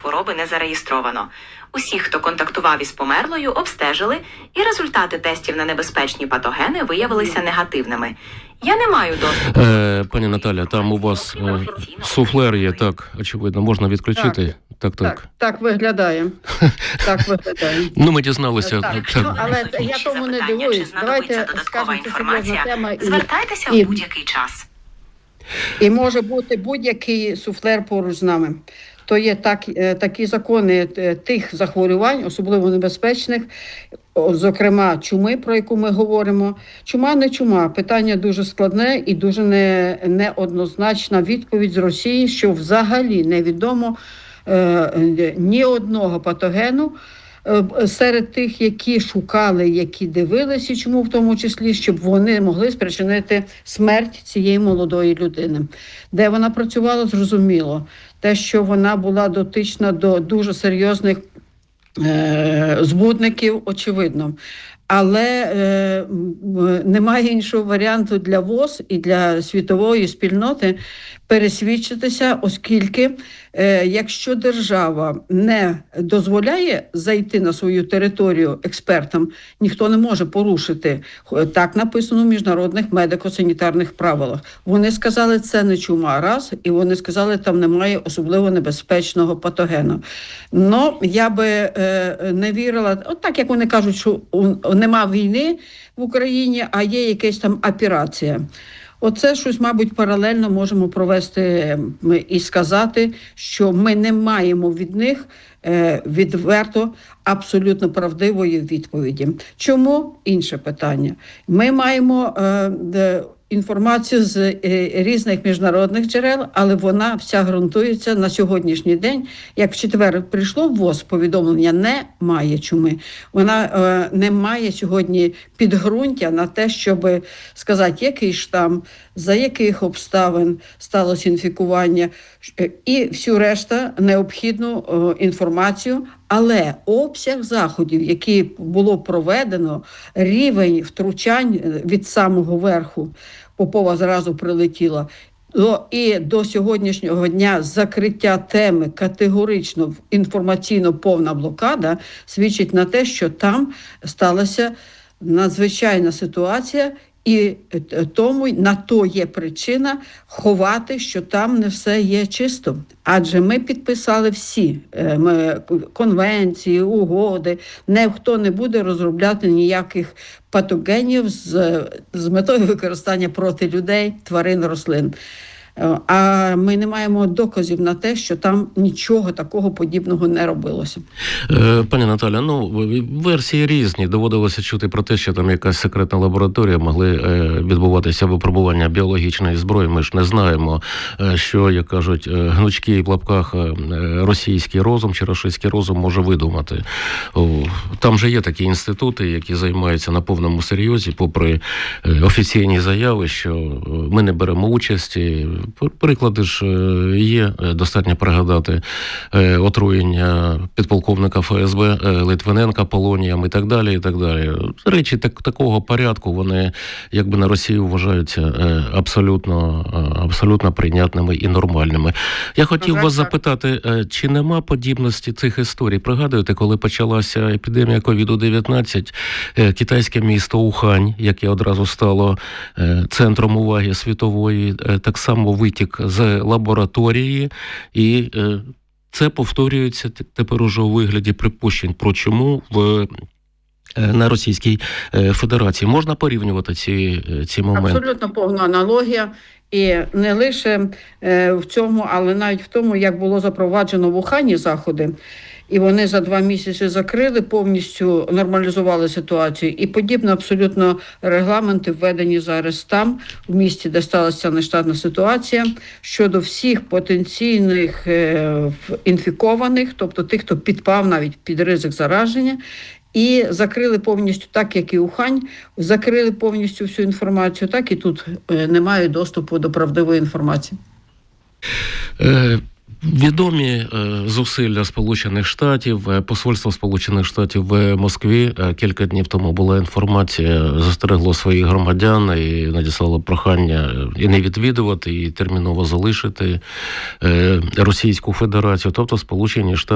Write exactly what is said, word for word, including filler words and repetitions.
хвороби не зареєстровано. Усіх, хто контактував із померлою, обстежили, і результати тестів на небезпечні патогени виявилися негативними. Я не маю доступу. Е, пані Наталя, там у вас е, суфлер є, так, очевидно, можна відключити? Так, так. Так, так, так виглядає. Так виглядає. Ну, ми дізналися. Так, Так. ну, але я тому не дивуюсь. Давайте скажемо, це серйозна тема. І, Звертайтеся і, в будь-який час. І може бути будь-який суфлер поруч з нами. То є так, такі закони тих захворювань, особливо небезпечних, зокрема чуми, про яку ми говоримо. Чума не чума. Питання дуже складне і дуже не, неоднозначна відповідь з Росії, що взагалі невідомо е, ні одного патогену е, серед тих, які шукали, які дивилися, чому в тому числі, щоб вони могли спричинити смерть цієї молодої людини. Де вона працювала, зрозуміло. Те, що вона була дотична до дуже серйозних е, збудників, очевидно. Але е, немає іншого варіанту для ВОЗ і для світової спільноти пересвідчитися, оскільки е, якщо держава не дозволяє зайти на свою територію експертам, ніхто не може порушити. Так написано в міжнародних медико-санітарних правилах. Вони сказали, це не чума, раз, і вони сказали, там немає особливо небезпечного патогену. Ну, я би е, не вірила, от так, як вони кажуть, що нема війни в Україні, а є якась там операція. Оце щось, мабуть, паралельно можемо провести і сказати, що ми не маємо від них е, відверто абсолютно правдивої відповіді. Чому? Інше питання. Ми маємо е, де, інформацію з е, різних міжнародних джерел, але вона вся ґрунтується на сьогоднішній день. Як в четвер прийшло в ВОЗ повідомлення, немає чуми. Вона е, не має сьогодні підґрунтя на те, щоб сказати, який штам, за яких обставин сталося інфікування і всю решта необхідну е, інформацію. Але обсяг заходів, які було проведено, рівень втручань від самого верху, Попова зразу прилетіла, до, і до сьогоднішнього дня закриття теми категорично інформаційно повна блокада свідчить на те, що там сталася надзвичайна ситуація, і тому на то є причина ховати, що там не все є чисто. Адже ми підписали всі ми, конвенції, угоди, ніхто не буде розробляти ніяких патогенів з, з метою використання проти людей, тварин, рослин. А ми не маємо доказів на те, що там нічого такого подібного не робилося. Пані Наталя, ну, версії різні. Доводилося чути про те, що там якась секретна лабораторія, могли відбуватися випробування біологічної зброї. Ми ж не знаємо, що, як кажуть, гнучкий в лапках російський розум чи російський розум може видумати. Там же є такі інститути, які займаються на повному серйозі, попри офіційні заяви, що ми не беремо участі. Приклади ж є, достатньо пригадати отруєння підполковника Ф С Б Литвиненка полонієм і так далі, і так далі. Речі так, такого порядку, вони якби на Росії вважаються абсолютно, абсолютно прийнятними і нормальними. Я хотів вас запитати, чи нема подібності цих історій? Пригадуєте, коли почалася епідемія ковід дев'ятнадцять, китайське місто Ухань, яке одразу стало центром уваги світової, так само витік з лабораторії, і е, це повторюється тепер уже у вигляді припущень про чуму в, е, на Російській Федерації. Можна порівнювати ці, ці моменти? Абсолютно повна аналогія. І не лише е, в цьому, але навіть в тому, як було запроваджено в Ухані заходи. І вони за два місяці закрили, повністю нормалізували ситуацію. І подібно абсолютно регламенти введені зараз там, в місті, де сталася нештатна ситуація, щодо всіх потенційних е, інфікованих, тобто тих, хто підпав навіть під ризик зараження, і закрили повністю, так як і Ухань, закрили повністю всю інформацію, так і тут е, немає доступу до правдивої інформації. Е... Відомі е, зусилля Сполучених Штатів, посольство Сполучених Штатів в Москві кілька днів тому була інформація, застерегло своїх громадян і надіслало прохання і не відвідувати, і терміново залишити е, Російську Федерацію, тобто Сполучені Штати